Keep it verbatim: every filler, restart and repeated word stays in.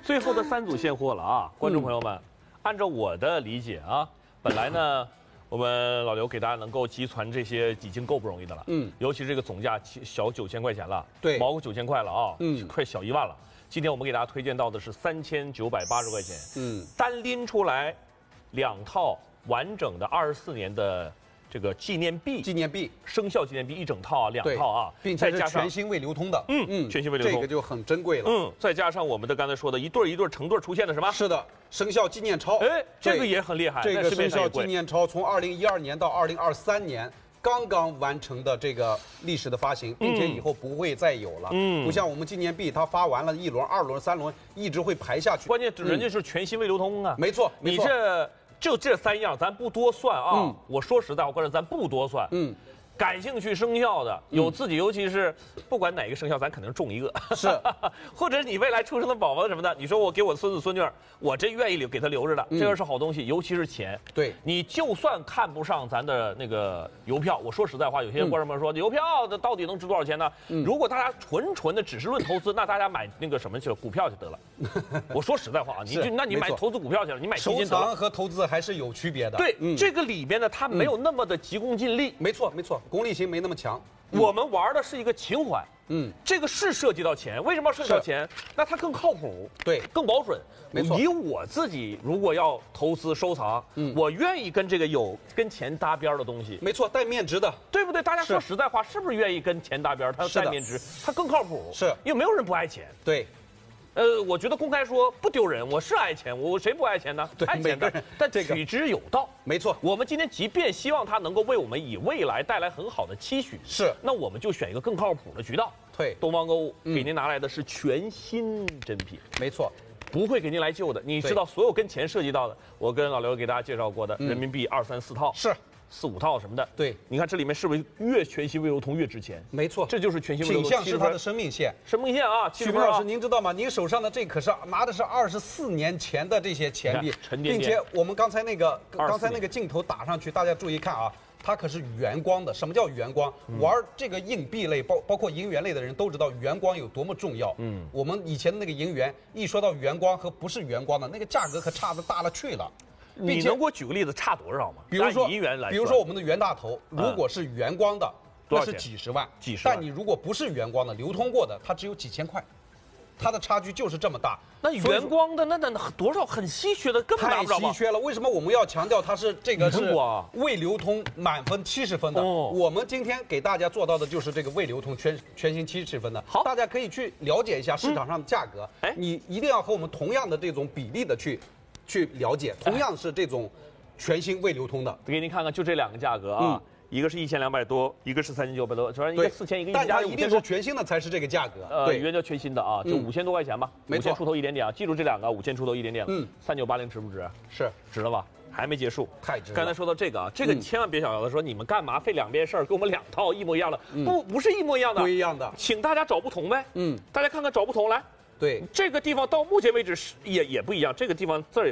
最后的三组现货了啊，观众朋友们，按照我的理解啊，本来呢，我们老刘给大家能够集传这些已经够不容易的了，嗯，尤其是这个总价小九千块钱了， 对， 毛个九千块了啊， 嗯， 快小一万了。今天我们给大家推荐到的是三千九百八十块钱，嗯，单拎出来两套完整的二十四年的。这个纪念币， 纪念币， 生肖纪念币一整套啊，两套啊， 并且是全新未流通的， 嗯嗯，全新未流通， 这个就很珍贵了， 嗯，再加上我们的刚才说的一对一对成对出现的什么？ 是的，生肖纪念钞， 哎，这个也很厉害， 这个生肖纪念钞从二零一二年到二零二三年。刚刚完成的这个历史的发行，并且以后不会再有了。嗯，不像我们纪念币，它发完了一轮、二轮、三轮，一直会排下去。 关键人家是全新未流通啊。 没错， 你这就这三样，咱不多算啊。嗯，我说实在话，观众咱不多算。嗯。感兴趣生肖的有自己，尤其是不管哪个生肖，咱肯定中一个。 是， 或者你未来出生的宝宝什么的，你说我给我孙子孙女，我真愿意留给他留着的，这个是好东西，尤其是钱。 对， 你就算看不上咱的那个邮票，我说实在话，有些观众朋友说邮票这到底能值多少钱呢？如果大家纯纯的只是论投资，那大家买那个什么去了股票就得了。我说实在话啊，你就那你买投资股票去了，你买基金收藏和投资还是有区别的。 对，这个里边呢，它没有那么的急功近利。 没错，没错。功利性没那么强， 嗯、我们玩的是一个情怀，嗯，这个是涉及到钱，为什么要涉及到钱？那它更靠谱， 对， 更保准。 没错， 以我自己如果要投资收藏，嗯，我愿意跟这个有跟钱搭边的东西， 没错，带面值的， 对不对？大家说实在话，是不是愿意跟钱搭边？它带面值，它更靠谱， 是， 因为没有人不爱钱， 对。 呃，我觉得公开说不丢人，我是爱钱，我谁不爱钱呢？ 对， 爱钱的，但取之有道。 没错， 我们今天即便希望它能够为我们以未来带来很好的期许， 是， 那我们就选一个更靠谱的渠道。 对， 东方购物给您拿来的是全新真品， 没错， 不会给您来旧的。你知道所有跟钱涉及到的，我跟老刘给大家介绍过的人民币二三四套是。 四五套什么的， 对， 你看这里面是不是越全新未流通越值钱？ 没错， 这就是全新未流通。 品相是它的生命线， 生命线啊！ 许平老师，您知道吗？您手上的这可是拿的是二十四年前的这些钱币，并且我们刚才那个刚才那个镜头打上去，大家注意看啊，它可是原光的。什么叫原光？玩这个硬币类，包包括银元类的人都知道原光有多么重要。嗯，我们以前的那个银元，一说到原光和不是原光的，那个价格可差的大了去了。 你能给我举个例子，差多少吗？ 比如说， 银元来， 比如说我们的袁大头，如果是原光的，那是几十万， 几十万。 但你如果不是原光的，流通过的，它只有几千块，它的差距就是这么大。 那原光的那那多少很稀缺的，根本拿不着。 太稀缺了。为什么我们要强调它是这个是未流通满分七十分的？我们今天给大家做到的就是这个未流通全全新七十分的。 好， 大家可以去了解一下市场上的价格。哎，你一定要和我们同样的这种比例的去。去了解，同样是这种全新未流通的， 给您看看，就这两个价格啊，一个是一千两百多，一个是三千九百多，主要一个四千，一个一千， 但它一定是全新的才是这个价格。 呃，原叫全新的啊，就五千多块钱吧，五千出头一点点啊，记住这两个五千出头一点点。嗯，三九八零值不值？ 是值了吧？还没结束， 太值了。 刚才说到这个啊，这个你千万别想了，说你们干嘛费两边事儿，给我们两套一模一样的？不，不是一模一样的， 不一样的， 请大家找不同呗。嗯，大家看看找不同来。 对， 这个地方到目前为止是也也不一样，这个地方字儿也